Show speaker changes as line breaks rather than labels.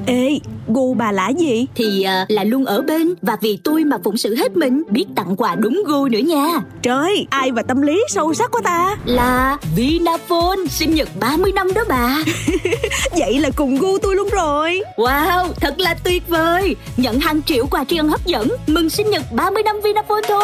Ê, gu bà là gì?
Thì là luôn ở bên, và vì tôi mà phụng sự hết mình, biết tặng quà đúng gu nữa nha.
Trời, ai mà tâm lý sâu sắc quá ta.
Là Vinaphone sinh nhật 30 năm đó bà.
Vậy là cùng gu tôi luôn rồi.
Wow, thật là tuyệt vời. Nhận hàng triệu quà tri ân hấp dẫn, mừng sinh nhật 30 năm Vinaphone thôi.